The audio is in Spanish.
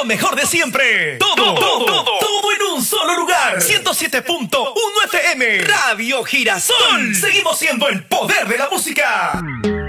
mejor de siempre. Todo en un solo lugar. 107.1 FM. Radio Girasol. Seguimos siendo el poder de la música.